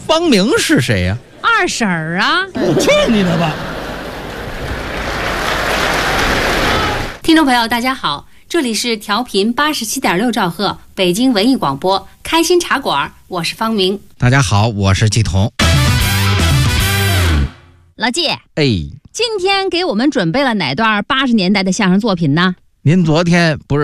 方明是谁呀？ 二婶儿啊。 骗你的吧？ 听众朋友大家好，这里是调频87.6兆赫北京文艺广播开心茶馆，我是方明。 大家好，我是季彤。 老季， 哎， 今天给我们准备了哪段80年代的相声作品呢？ 您昨天不是